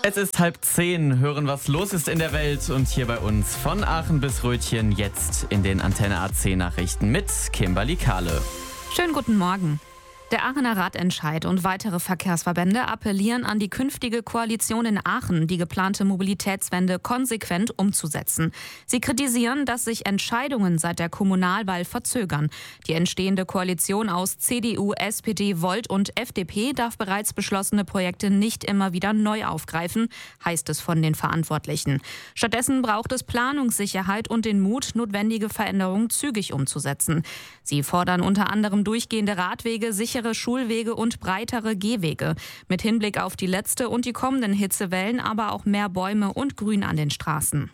Es ist 9:30, hören, was los ist in der Welt und hier bei uns von Aachen bis Rötchen jetzt in den Antenne AC Nachrichten mit Kimberly Kahle. Schönen guten Morgen. Der Aachener Ratentscheid und weitere Verkehrsverbände appellieren an die künftige Koalition in Aachen, die geplante Mobilitätswende konsequent umzusetzen. Sie kritisieren, dass sich Entscheidungen seit der Kommunalwahl verzögern. Die entstehende Koalition aus CDU, SPD, Volt und FDP darf bereits beschlossene Projekte nicht immer wieder neu aufgreifen, heißt es von den Verantwortlichen. Stattdessen braucht es Planungssicherheit und den Mut, notwendige Veränderungen zügig umzusetzen. Sie fordern unter anderem durchgehende Radwege, sichere Schulwege und breitere Gehwege. Mit Hinblick auf die letzte und die kommenden Hitzewellen aber auch mehr Bäume und Grün an den Straßen.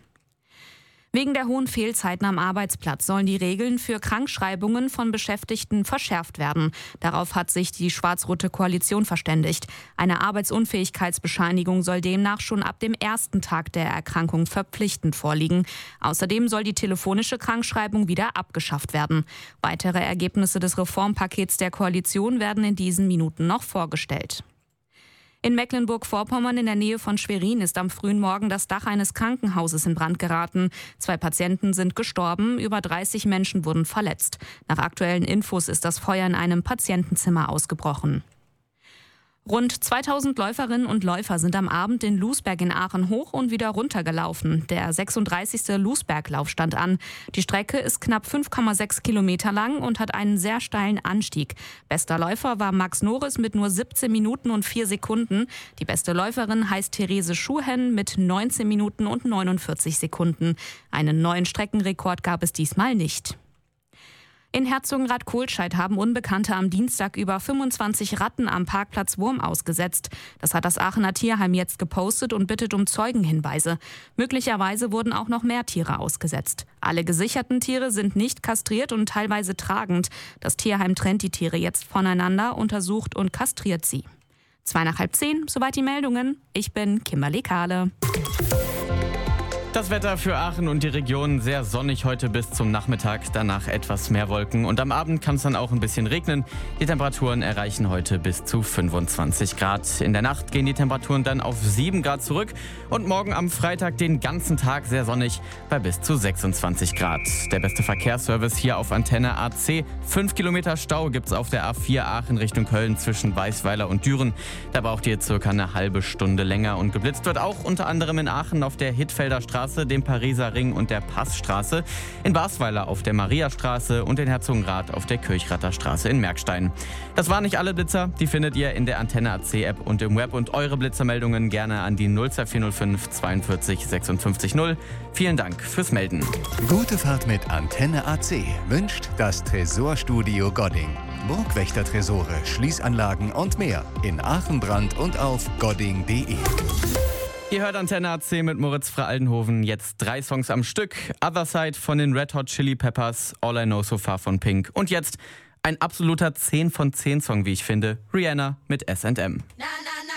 Wegen der hohen Fehlzeiten am Arbeitsplatz sollen die Regeln für Krankschreibungen von Beschäftigten verschärft werden. Darauf hat sich die schwarz-rote Koalition verständigt. Eine Arbeitsunfähigkeitsbescheinigung soll demnach schon ab dem ersten Tag der Erkrankung verpflichtend vorliegen. Außerdem soll die telefonische Krankschreibung wieder abgeschafft werden. Weitere Ergebnisse des Reformpakets der Koalition werden in diesen Minuten noch vorgestellt. In Mecklenburg-Vorpommern in der Nähe von Schwerin ist am frühen Morgen das Dach eines Krankenhauses in Brand geraten. 2 Patienten sind gestorben, über 30 Menschen wurden verletzt. Nach aktuellen Infos ist das Feuer in einem Patientenzimmer ausgebrochen. Rund 2000 Läuferinnen und Läufer sind am Abend den Lousberg in Aachen hoch und wieder runtergelaufen. Der 36. Lousberglauf stand an. Die Strecke ist knapp 5,6 Kilometer lang und hat einen sehr steilen Anstieg. Bester Läufer war Max Norris mit nur 17 Minuten und 4 Sekunden. Die beste Läuferin heißt Therese Schuhen mit 19 Minuten und 49 Sekunden. Einen neuen Streckenrekord gab es diesmal nicht. In Herzogenrath-Kohlscheid haben Unbekannte am Dienstag über 25 Ratten am Parkplatz Wurm ausgesetzt. Das hat das Aachener Tierheim jetzt gepostet und bittet um Zeugenhinweise. Möglicherweise wurden auch noch mehr Tiere ausgesetzt. Alle gesicherten Tiere sind nicht kastriert und teilweise tragend. Das Tierheim trennt die Tiere jetzt voneinander, untersucht und kastriert sie. 9:55, soweit die Meldungen. Ich bin Kimberly Kahle. Das Wetter für Aachen und die Region sehr sonnig heute bis zum Nachmittag, danach etwas mehr Wolken und am Abend kann es dann auch ein bisschen regnen. Die Temperaturen erreichen heute bis zu 25 Grad. In der Nacht gehen die Temperaturen dann auf 7 Grad zurück und morgen am Freitag den ganzen Tag sehr sonnig bei bis zu 26 Grad. Der beste Verkehrsservice hier auf Antenne AC. 5 Kilometer Stau gibt's auf der A4 Aachen Richtung Köln zwischen Weißweiler und Düren. Da braucht ihr circa eine halbe Stunde länger und geblitzt wird auch unter anderem in Aachen auf der Hittfelder Straße, dem Pariser Ring und der Passstraße, in Basweiler auf der Mariastraße und in Herzogenrath auf der Kirchrather Straße in Merkstein. Das waren nicht alle Blitzer, die findet ihr in der Antenne AC App und im Web und eure Blitzermeldungen gerne an die 02405 42 56 0. Vielen Dank fürs Melden. Gute Fahrt mit Antenne AC wünscht das Tresorstudio Godding. Burgwächter-Tresore, Schließanlagen und mehr in Aachen, Brand und auf godding.de. Ihr hört Antenne AC mit Moritz Frey-Aldenhoven. Jetzt 3 Songs am Stück. Other Side von den Red Hot Chili Peppers, All I Know So Far von Pink. Und jetzt ein absoluter 10 von 10 Song, wie ich finde. Rihanna mit S&M. Na, na.